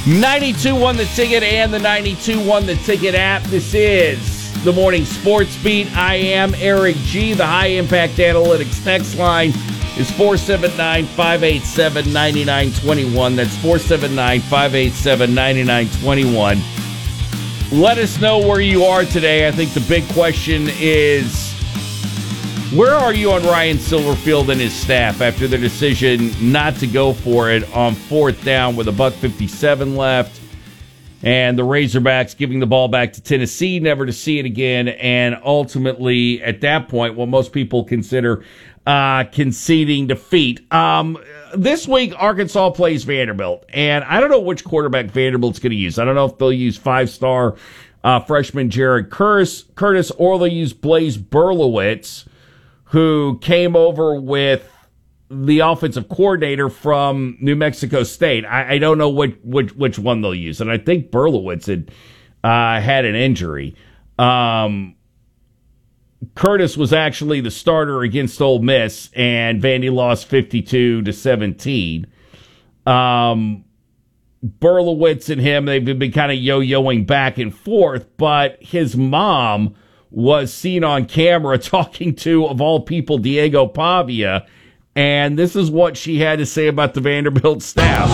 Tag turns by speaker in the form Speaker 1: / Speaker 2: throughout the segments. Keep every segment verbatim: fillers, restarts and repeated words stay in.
Speaker 1: ninety-two point one The Ticket and the ninety-two point one The Ticket app. This is the Morning Sports Beat. I am Eric G. The High Impact Analytics text line is four seven nine, five eight seven, nine nine two one. That's four seven nine, five eight seven, nine nine two one. Let us know where you are today. I think the big question is, where are you on Ryan Silverfield and his staff after their decision not to go for it on fourth down with a buck fifty-seven left, and the Razorbacks giving the ball back to Tennessee, never to see it again, and ultimately, at that point, what most people consider uh, conceding defeat. Um, this week, Arkansas plays Vanderbilt, and I don't know which quarterback Vanderbilt's going to use. I don't know if they'll use five-star uh, freshman Jared Curtis, Curtis, or they'll use Blaise Berlowitz, who came over with the offensive coordinator from New Mexico State. I, I don't know which, which which one they'll use, and I think Berlowitz had uh, had an injury. Um, Curtis was actually the starter against Ole Miss, and Vandy lost fifty-two to seventeen. Um, Berlowitz and him, they've been kind of yo-yoing back and forth, but his mom was seen on camera talking to, of all people, Diego Pavia, and this is what she had to say about the Vanderbilt staff.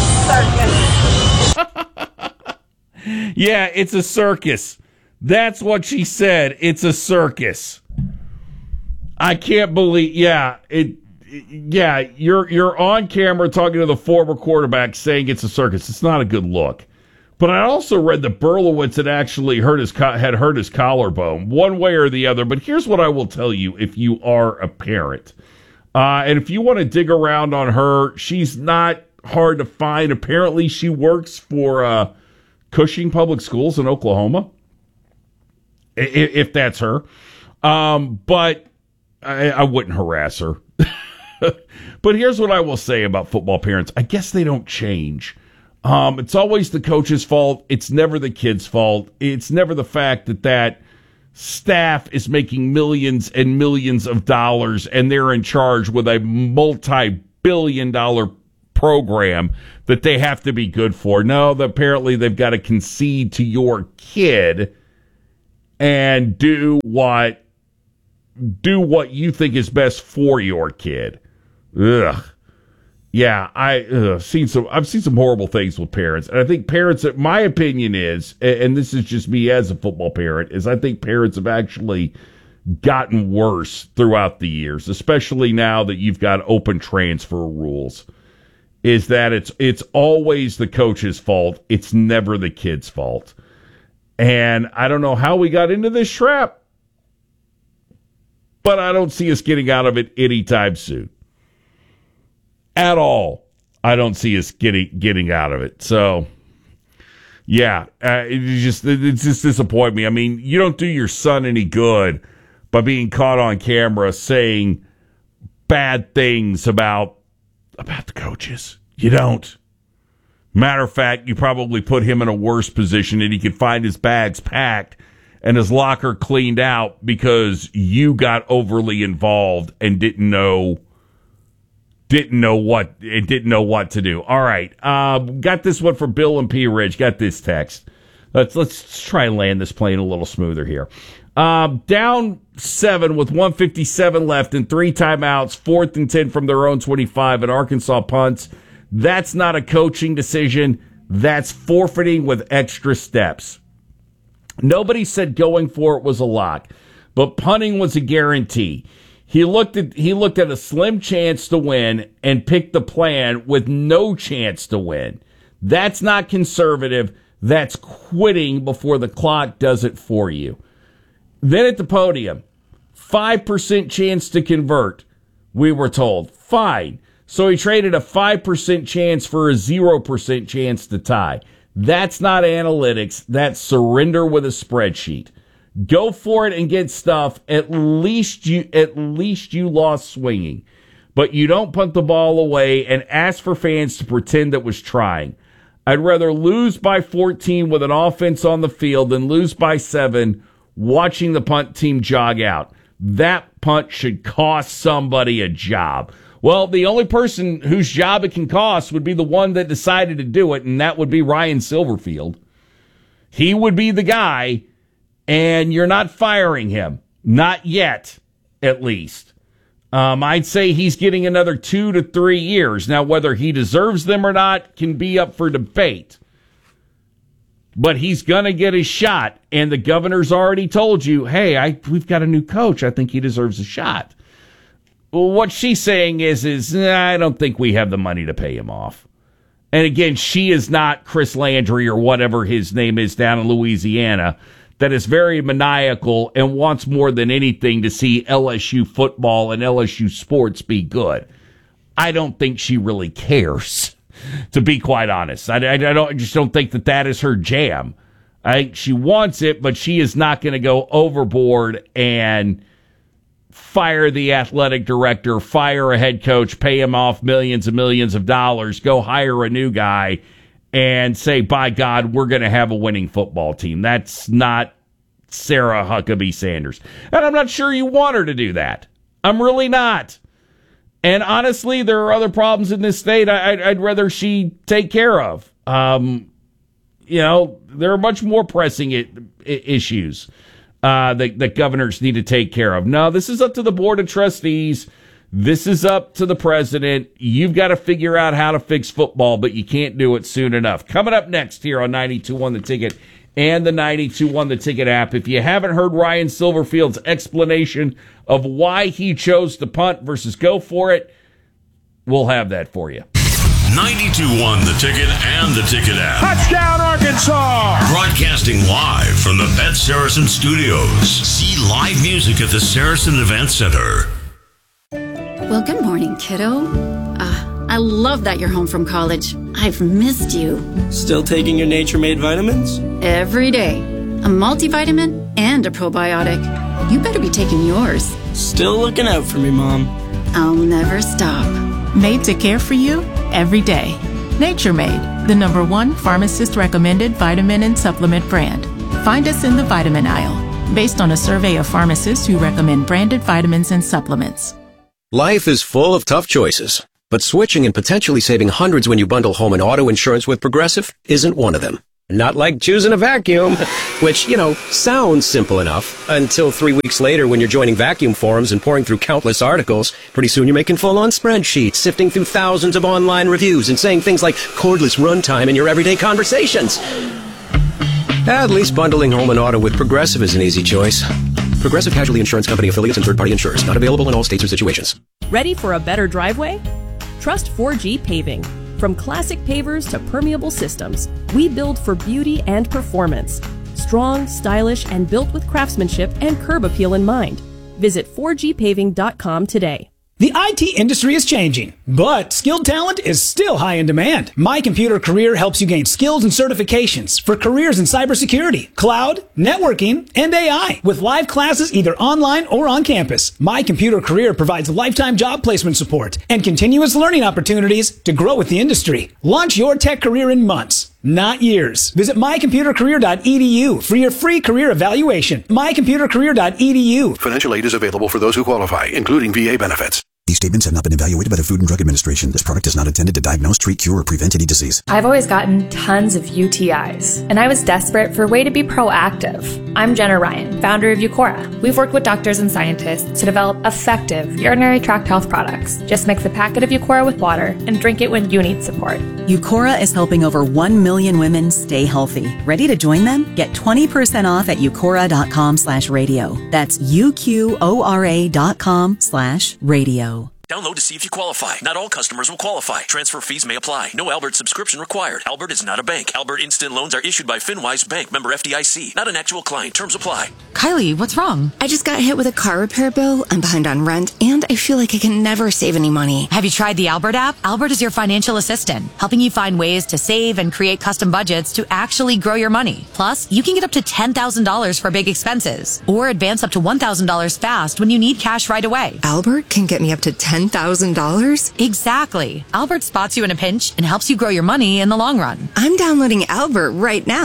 Speaker 1: Yeah, it's a circus. That's what she said. It's a circus. I can't believe. Yeah, it. Yeah, you're you're on camera talking to the former quarterback saying it's a circus. It's not a good look. But I also read that Berlowitz had actually hurt his had hurt his collarbone, one way or the other. But here's what I will tell you: if you are a parent, uh, and if you want to dig around on her, she's not hard to find. Apparently, she works for uh, Cushing Public Schools in Oklahoma. If that's her. Um, but I, I wouldn't harass her. But here's what I will say about football parents. I guess they don't change. Um, it's always the coach's fault. It's never the kid's fault. It's never the fact that that staff is making millions and millions of dollars and they're in charge with a multi-billion dollar program that they have to be good for. No, apparently they've got to concede to your kid and do what do what you think is best for your kid. Ugh. Yeah, I uh, seen some. I've seen some horrible things with parents, and I think parents. My opinion is, and this is just me as a football parent, is I think parents have actually gotten worse throughout the years, especially now that you've got open transfer rules. Is that it's it's always the coach's fault. It's never the kid's fault. And I don't know how we got into this trap, but I don't see us getting out of it anytime soon. At all. I don't see us getting getting out of it. So, yeah, uh, it just it just disappoints me. I mean, you don't do your son any good by being caught on camera saying bad things about about the coaches. You don't. Matter of fact, you probably put him in a worse position, and he could find his bags packed and his locker cleaned out because you got overly involved and didn't know didn't know what it didn't know what to do. All right, uh, got this one for Bill and P Ridge. Got this text. Let's let's try and land this plane a little smoother here. Uh, down seven with one fifty-seven left and three timeouts. Fourth and ten from their own twenty-five, and Arkansas punts. That's not a coaching decision. That's forfeiting with extra steps. Nobody said going for it was a lock, but punting was a guarantee. He looked at he looked at a slim chance to win and picked the plan with no chance to win. That's not conservative. That's quitting before the clock does it for you. Then at the podium, five percent chance to convert, we were told. Fine. So he traded a five percent chance for a zero percent chance to tie. That's not analytics. That's surrender with a spreadsheet. Go for it and get stuff. At least you, at least you lost swinging. But you don't punt the ball away and ask for fans to pretend that was trying. I'd rather lose by fourteen with an offense on the field than lose by seven watching the punt team jog out. That punt should cost somebody a job. Well, the only person whose job it can cost would be the one that decided to do it, and that would be Ryan Silverfield. He would be the guy, and you're not firing him. Not yet, at least. Um, I'd say he's getting another two to three years. Now, whether he deserves them or not can be up for debate. But he's going to get his shot, and the governor's already told you, hey, I, we've got a new coach. I think he deserves a shot. Well, what she's saying is, is I don't think we have the money to pay him off. And again, she is not Chris Landry or whatever his name is down in Louisiana that is very maniacal and wants more than anything to see L S U football and L S U sports be good. I don't think she really cares, to be quite honest. I, I, I, don't, I just don't think that that is her jam. I think she wants it, but she is not going to go overboard and fire the athletic director, fire a head coach, pay him off millions and millions of dollars, go hire a new guy, and say, by God, we're going to have a winning football team. That's not Sarah Huckabee Sanders. And I'm not sure you want her to do that. I'm really not. And honestly, there are other problems in this state I'd, I'd rather she take care of. Um, you know, there are much more pressing it, issues uh, that, that governors need to take care of. No, this is up to the Board of Trustees. This is up to the president. You've got to figure out how to fix football, but you can't do it soon enough. Coming up next here on ninety-two point one The Ticket and the ninety-two point one The Ticket app. If you haven't heard Ryan Silverfield's explanation of why he chose to punt versus go for it, we'll have that for you.
Speaker 2: ninety-two point one The Ticket and the Ticket app.
Speaker 3: Touchdown, Arkansas!
Speaker 2: Broadcasting live from the Bet Saracen Studios. See live music at the Saracen Event Center.
Speaker 4: Well, good morning, kiddo. Uh, I love that you're home from college. I've missed you.
Speaker 5: Still taking your Nature Made vitamins?
Speaker 4: Every day. A multivitamin and a probiotic. You better be taking yours.
Speaker 5: Still looking out for me, Mom.
Speaker 4: I'll never stop.
Speaker 6: Made to care for you every day. Nature Made, the number one pharmacist-recommended vitamin and supplement brand. Find us in the vitamin aisle, based on a survey of pharmacists who recommend branded vitamins and supplements.
Speaker 7: Life is full of tough choices, but switching and potentially saving hundreds when you bundle home and auto insurance with Progressive isn't one of them. Not like choosing a vacuum, which, you know, sounds simple enough until three weeks later when you're joining vacuum forums and pouring through countless articles. Pretty soon you're making full-on spreadsheets, sifting through thousands of online reviews and saying things like cordless runtime in your everyday conversations. At least bundling home and auto with Progressive is an easy choice. Progressive Casualty Insurance Company affiliates and third-party insurers. Not available in all states or situations.
Speaker 8: Ready for a better driveway? Trust four G Paving. From classic pavers to permeable systems, we build for beauty and performance. Strong, stylish, and built with craftsmanship and curb appeal in mind. Visit four G paving dot com today.
Speaker 3: The I T industry is changing, but skilled talent is still high in demand. My Computer Career helps you gain skills and certifications for careers in cybersecurity, cloud, networking, and A I. With live classes either online or on campus, My Computer Career provides lifetime job placement support and continuous learning opportunities to grow with the industry. Launch your tech career in months, not years. Visit my computer career dot e d u for your free career evaluation. my computer career dot e d u.
Speaker 9: Financial aid is available for those who qualify, including V A benefits.
Speaker 10: These statements have not been evaluated by the Food and Drug Administration. This product is not intended to diagnose, treat, cure, or prevent any disease.
Speaker 11: I've always gotten tons of U T Is, and I was desperate for a way to be proactive. I'm Jenna Ryan, founder of Eucora. We've worked with doctors and scientists to develop effective urinary tract health products. Just mix a packet of Eucora with water and drink it when you need support.
Speaker 12: Eucora is helping over one million women stay healthy. Ready to join them? Get twenty percent off at eucora dot com slash radio. That's U Q O R A dot com slash radio.
Speaker 13: Download to see if you qualify. Not all customers will qualify. Transfer fees may apply. No Albert subscription required. Albert is not a bank. Albert Instant Loans are issued by FinWise Bank, member F D I C. Not an actual client. Terms apply.
Speaker 14: Kylie, what's wrong? I just got hit with a car repair bill. I'm behind on rent, and I feel like I can never save any money.
Speaker 15: Have you tried the Albert app? Albert is your financial assistant, helping you find ways to save and create custom budgets to actually grow your money. Plus, you can get up to ten thousand dollars for big expenses, or advance up to one thousand dollars fast when you need cash right away.
Speaker 14: Albert can get me up to ten thousand dollars?
Speaker 15: Exactly. Albert spots you in a pinch and helps you grow your money in the long run.
Speaker 14: I'm downloading Albert right now.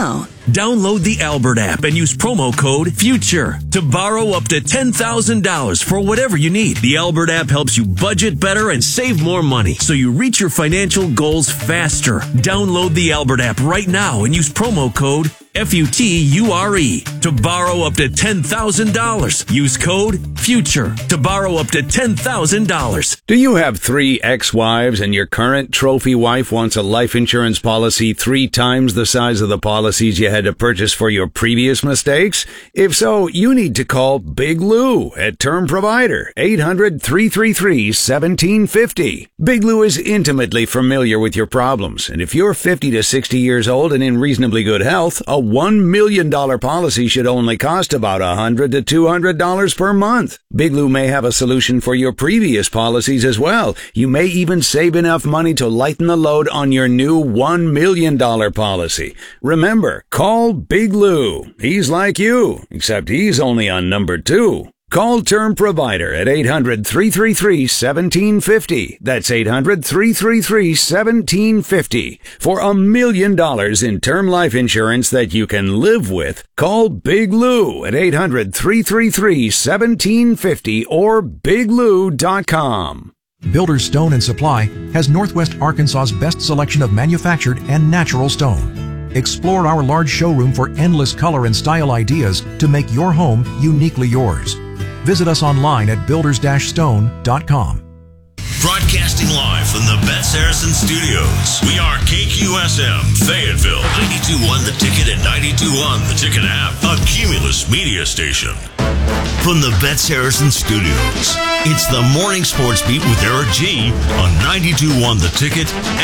Speaker 13: Download the Albert app and use promo code FUTURE to borrow up to ten thousand dollars for whatever you need. The Albert app helps you budget better and save more money so you reach your financial goals faster. Download the Albert app right now and use promo code F U T U R E to borrow up to ten thousand dollars. Use code FUTURE to borrow up to ten thousand dollars.
Speaker 16: Do you have three ex-wives and your current trophy wife wants a life insurance policy three times the size of the policies you had to purchase for your previous mistakes? If so, you need to call Big Lou at Term Provider, eight hundred, three three three, one seven five zero. Big Lou is intimately familiar with your problems, and if you're fifty to sixty years old and in reasonably good health, a one million dollars policy should only cost about one hundred to two hundred dollars per month. Big Lou may have a solution for your previous policies as well. You may even save enough money to lighten the load on your new one million dollars policy. Remember, call Big Lou. He's like you, except he's only on number two. Call Term Provider at eight hundred, three three three, one seven five zero. That's eight hundred, three three three, one seven five zero. For a million dollars in term life insurance that you can live with, call Big Lou at eight hundred, three three three, one seven five zero or big lou dot com.
Speaker 17: Builders Stone and Supply has Northwest Arkansas's best selection of manufactured and natural stone. Explore our large showroom for endless color and style ideas to make your home uniquely yours. Visit us online at builders dash stone dot com.
Speaker 2: Broadcasting live from the Bet Saracen Studios. We are K Q S M, Fayetteville, ninety-two point one The Ticket and ninety-two point one The Ticket app, a Cumulus media station. From the Bet Saracen Studios, it's the Morning Sports Beat with Eric G on ninety-two point one The Ticket